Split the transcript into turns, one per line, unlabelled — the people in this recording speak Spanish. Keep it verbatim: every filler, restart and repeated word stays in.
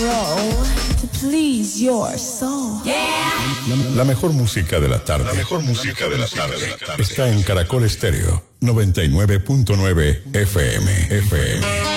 roll to please your soul. Yeah.
La, la mejor música de la tarde.
La mejor música de la tarde.
Está en Caracol Estéreo noventa y nueve punto nueve F M. F M.